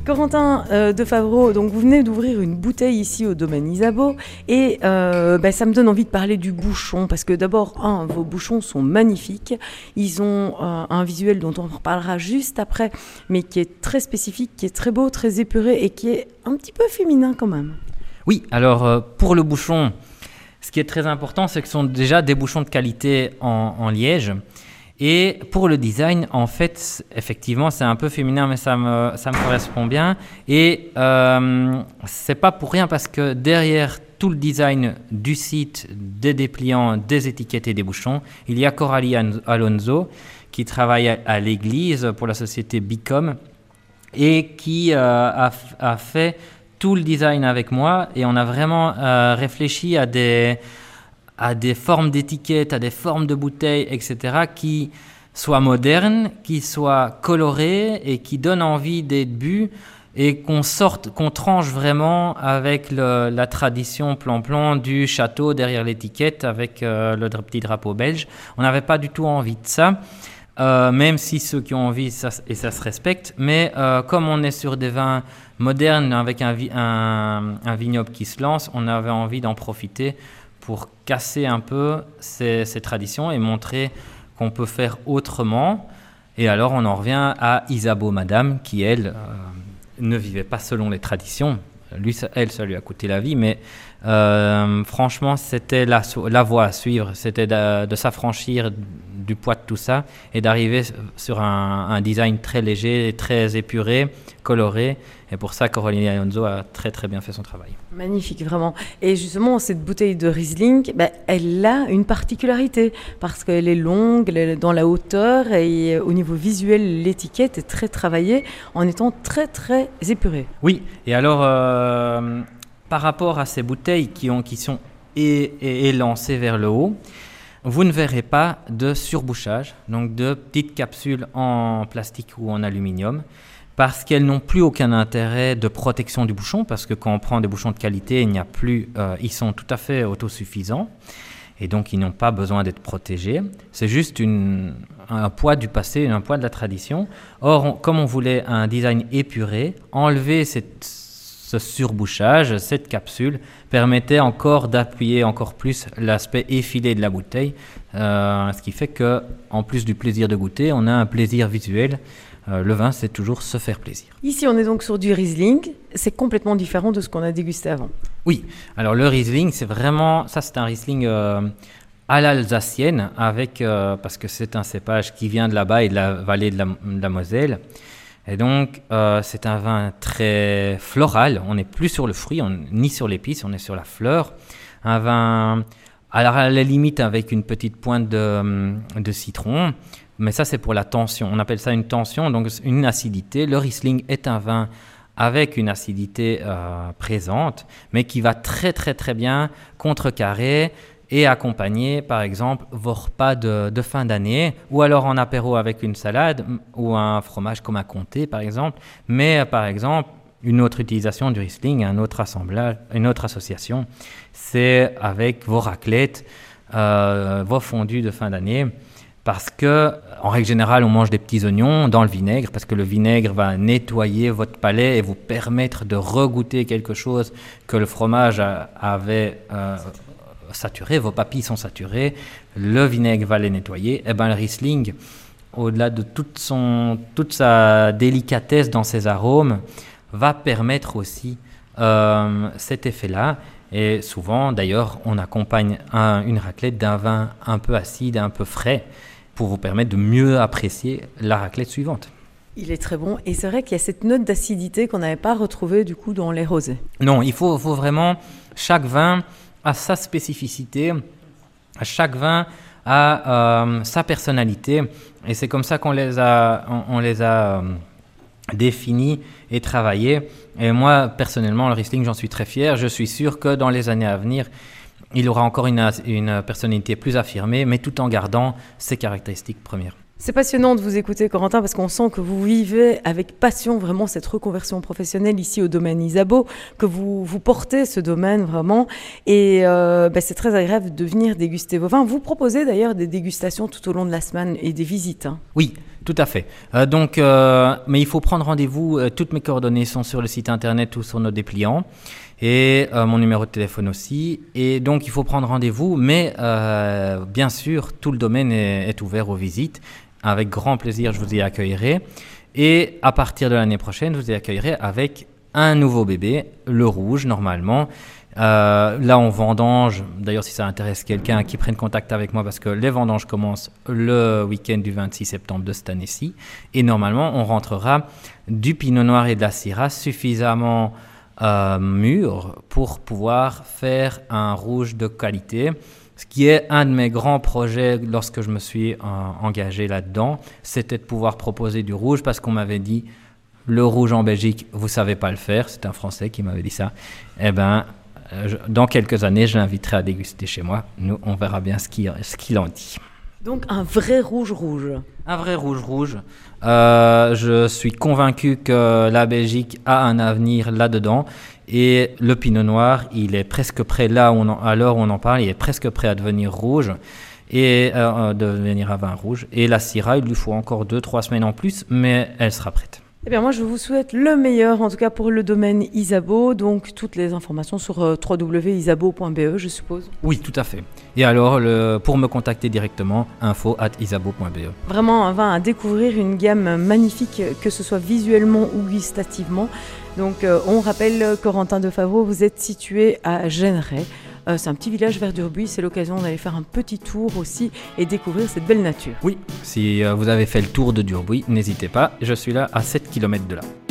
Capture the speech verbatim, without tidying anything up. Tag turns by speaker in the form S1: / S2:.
S1: Corentin euh, de Favreau, donc vous venez d'ouvrir une bouteille ici au domaine Isabeau et euh, bah, ça me donne envie de parler du bouchon parce que d'abord, un, vos bouchons sont magnifiques. Ils ont euh, un visuel dont on reparlera juste après, mais qui est très spécifique, qui est très beau, très épuré et qui est un petit peu féminin quand même.
S2: Oui, alors euh, pour le bouchon, ce qui est très important, c'est que ce sont déjà des bouchons de qualité en, en liège. Et pour le design, en fait, effectivement, c'est un peu féminin, mais ça me, ça me correspond bien. Et euh, c'est pas pour rien parce que derrière tout le design du site, des dépliants, des étiquettes et des bouchons, il y a Coralie Alonso qui travaille à, à l'église pour la société Bicom et qui euh, a, a fait tout le design avec moi. Et on a vraiment euh, réfléchi à des... à des formes d'étiquettes, à des formes de bouteilles, et cetera, qui soient modernes, qui soient colorées et qui donnent envie d'être bu et qu'on sorte, qu'on tranche vraiment avec le, la tradition plan-plan du château derrière l'étiquette avec euh, le petit drapeau belge. On n'avait pas du tout envie de ça, euh, même si ceux qui ont envie, ça, et ça se respecte, mais euh, comme on est sur des vins modernes avec un, un, un vignoble qui se lance, on avait envie d'en profiter pour casser un peu ces, ces traditions et montrer qu'on peut faire autrement. Et alors, on en revient à Isabeau Madame, qui, elle, euh, ne vivait pas selon les traditions. Lui, ça, elle, ça lui a coûté la vie, mais euh, franchement, c'était la, la voie à suivre. C'était de, de s'affranchir du poids de tout ça et d'arriver sur un, un design très léger, très épuré, coloré. Et pour ça, Coralie Alonso a très très bien fait son travail.
S1: Magnifique, vraiment. Et justement, cette bouteille de Riesling, bah, elle a une particularité parce qu'elle est longue, elle est dans la hauteur et au niveau visuel, l'étiquette est très travaillée en étant très très épurée.
S2: Oui, et alors, euh, par rapport à ces bouteilles qui, ont, qui sont é- é- élancées vers le haut, vous ne verrez pas de surbouchage, donc de petites capsules en plastique ou en aluminium, parce qu'elles n'ont plus aucun intérêt de protection du bouchon, parce que quand on prend des bouchons de qualité, il n'y a plus, euh, ils sont tout à fait autosuffisants, et donc ils n'ont pas besoin d'être protégés. C'est juste une, un poids du passé, un poids de la tradition. Or, on, comme on voulait un design épuré, enlever cette, ce surbouchage, cette capsule, permettait encore d'appuyer encore plus l'aspect effilé de la bouteille, euh, ce qui fait qu'en plus du plaisir de goûter, on a un plaisir visuel. Euh, le vin, c'est toujours se faire plaisir.
S1: Ici, on est donc sur du Riesling. C'est complètement différent de ce qu'on a dégusté avant.
S2: Oui, alors le Riesling, c'est vraiment... Ça, c'est un Riesling euh, à l'alsacienne, avec, euh, parce que c'est un cépage qui vient de là-bas et de la vallée de la, de la Moselle. Et donc, euh, c'est un vin très floral. On n'est plus sur le fruit, on, ni sur l'épice, on est sur la fleur. Un vin, à la, à la limite, avec une petite pointe de, de citron. Mais ça, c'est pour la tension. On appelle ça une tension, donc une acidité. Le Riesling est un vin avec une acidité euh, présente, mais qui va très, très, très bien contrecarrer et accompagner, par exemple, vos repas de, de fin d'année, ou alors en apéro avec une salade, ou un fromage comme un comté, par exemple. Mais, par exemple, une autre utilisation du Riesling, un autre assemblage, une autre association, c'est avec vos raclettes, euh, vos fondus de fin d'année. Parce que, en règle générale, on mange des petits oignons dans le vinaigre, parce que le vinaigre va nettoyer votre palais et vous permettre de regoûter quelque chose que le fromage a, avait euh, saturé, vos papilles sont saturées, le vinaigre va les nettoyer. Et bien le Riesling, au-delà de toute, son, toute sa délicatesse dans ses arômes, va permettre aussi euh, cet effet-là. Et souvent, d'ailleurs, on accompagne un, une raclette d'un vin un peu acide, un peu frais, pour vous permettre de mieux apprécier la raclette suivante.
S1: Il est très bon et c'est vrai qu'il y a cette note d'acidité qu'on n'avait pas retrouvée du coup dans les rosés.
S2: Non, il faut, faut vraiment, chaque vin a sa spécificité, chaque vin a euh, sa personnalité et c'est comme ça qu'on les a, on, on les a euh, définis et travaillés. Et moi, personnellement, le Riesling, j'en suis très fier. Je suis sûr que dans les années à venir, il aura encore une, une personnalité plus affirmée, mais tout en gardant ses caractéristiques premières.
S1: C'est passionnant de vous écouter, Corentin, parce qu'on sent que vous vivez avec passion vraiment cette reconversion professionnelle ici au domaine Isabeau, que vous, vous portez ce domaine vraiment. Et euh, bah, c'est très agréable de venir déguster vos vins. Vous proposez d'ailleurs des dégustations tout au long de la semaine et des visites. Hein.
S2: Oui, Tout à fait. Euh, donc, euh, mais il faut prendre rendez-vous. Euh, toutes mes coordonnées sont sur le site internet ou sur nos dépliants. Et euh, mon numéro de téléphone aussi. Et donc, il faut prendre rendez-vous. Mais euh, bien sûr, tout le domaine est, est ouvert aux visites. Avec grand plaisir, je vous y accueillerai. Et à partir de l'année prochaine, je vous y accueillerai avec un nouveau bébé, le rouge, normalement. Euh, là, on vendange. D'ailleurs, si ça intéresse quelqu'un, qui prenne contact avec moi parce que les vendanges commencent le week-end du vingt-six septembre de cette année-ci. Et normalement, on rentrera du pinot noir et de la syrah suffisamment euh, mûrs pour pouvoir faire un rouge de qualité. Ce qui est un de mes grands projets lorsque je me suis euh, engagé là-dedans, c'était de pouvoir proposer du rouge parce qu'on m'avait dit le rouge en Belgique, vous ne savez pas le faire. C'est un Français qui m'avait dit ça. Eh bien, euh, dans quelques années, je l'inviterai à déguster chez moi. Nous, on verra bien ce qu'il, ce qu'il en dit.
S1: Donc un vrai rouge rouge.
S2: Un vrai rouge rouge. Euh, je suis convaincu que la Belgique a un avenir là-dedans. Et le pinot noir, il est presque prêt, là où on en, à l'heure où on en parle, il est presque prêt à devenir rouge et euh, devenir à vin rouge. Et la syrah, il lui faut encore deux trois semaines en plus, mais elle sera prête.
S1: Eh bien, moi, je vous souhaite le meilleur, en tout cas pour le domaine Isabeau. Donc, toutes les informations sur euh, w w w point isabeau point b e, je suppose.
S2: Oui, tout à fait. Et alors, le, pour me contacter directement, info at isabeau point b e.
S1: Vraiment un vin à découvrir, une gamme magnifique, que ce soit visuellement ou gustativement. Donc, euh, on rappelle, Corentin de Favreau, vous êtes situé à Genneray. Euh, c'est un petit village vers Durbuy, c'est l'occasion d'aller faire un petit tour aussi et découvrir cette belle nature.
S2: Oui, si euh, vous avez fait le tour de Durbuy, n'hésitez pas, je suis là à sept kilomètres de là.